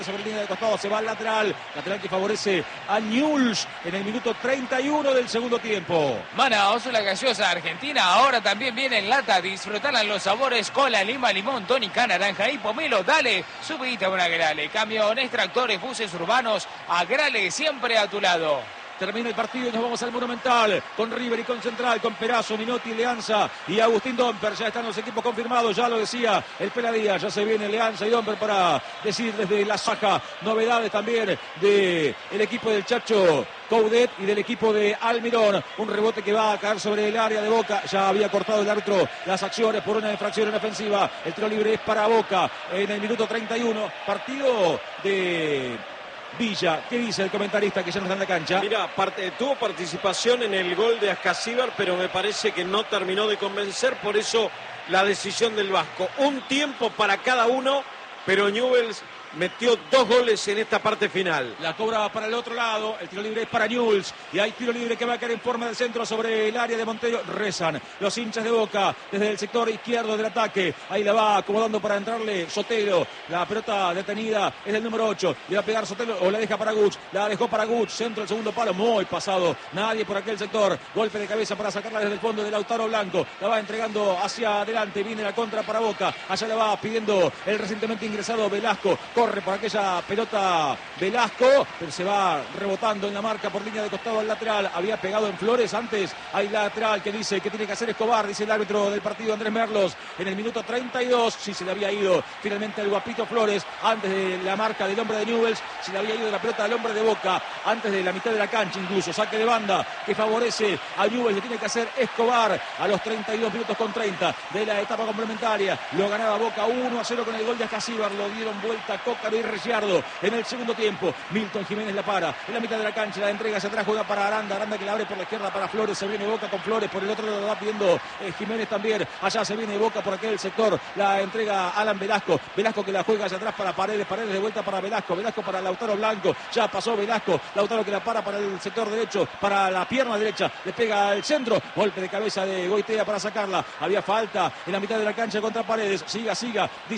sobre línea de costado, se va al lateral que favorece a Newell's en el minuto 31 del segundo tiempo. Manaos, la gaseosa argentina, ahora también viene en lata. Disfrutarán los sabores cola, lima, limón, tónica, naranja y pomelo. Dale, subite a una Grale. Camiones, tractores, buses urbanos, a Grale siempre a tu lado. Termina el partido y nos vamos al Monumental con River y con Central, con Perazo, Minotti, Leanza y Agustín Domper. Ya están los equipos confirmados, ya lo decía el Peladía. Ya se viene Leanza y Domper para decir desde la Saja novedades también del equipo del Chacho Coudet y del equipo de Almirón. Un rebote que va a caer sobre el área de Boca. Ya había cortado el árbitro las acciones por una infracción en ofensiva. El tiro libre es para Boca en el minuto 31. Partido de Villa. ¿Qué dice el comentarista que ya no está en la cancha? Mira, tuvo participación en el gol de Ascasíbar, pero me parece que no terminó de convencer, por eso la decisión del Vasco. Un tiempo para cada uno, pero Newell's metió 2 goles en esta parte final. La cobra para el otro lado, el tiro libre es para Newell's y hay tiro libre que va a caer en forma de centro sobre el área de Montedio. Rezan los hinchas de Boca desde el sector izquierdo del ataque. Ahí la va acomodando para entrarle Sotelo. La pelota detenida es del número 8. Le va a pegar Sotelo o la deja para Guch. La dejó para Guch, centro el segundo palo, muy pasado. Nadie por aquel sector. Golpe de cabeza para sacarla desde el fondo de Lautaro Blanco. La va entregando hacia adelante. Viene la contra para Boca. Allá la va pidiendo el recientemente ingresado Velasco. Corre por aquella pelota Velasco, pero se va rebotando en la marca por línea de costado al lateral. Había pegado en Flores antes. Hay lateral que dice que tiene que hacer Escobar, dice el árbitro del partido Andrés Merlos. En el minuto 32, sí se le había ido finalmente el guapito Flores antes de la marca del hombre de Newell's. Se le había ido la pelota al hombre de Boca antes de la mitad de la cancha incluso. Saque de banda que favorece a Newell's. Le tiene que hacer Escobar a los 32 minutos con 30 de la etapa complementaria. Lo ganaba Boca 1-0 con el gol de Ascasíbar. Lo dieron vuelta Cócaro y Ricciardo en el segundo tiempo. Milton Jiménez la para en la mitad de la cancha, la entrega hacia atrás, juega para Aranda que la abre por la izquierda para Flores. Se viene Boca con Flores, por el otro lado va pidiendo Jiménez también. Allá se viene Boca por aquel sector, la entrega Alan Velasco que la juega hacia atrás para Paredes de vuelta para Velasco para Lautaro Blanco. Ya pasó Velasco, Lautaro que la para el sector derecho, para la pierna derecha, le pega al centro, golpe de cabeza de Goitea para sacarla. Había falta en la mitad de la cancha contra Paredes. Siga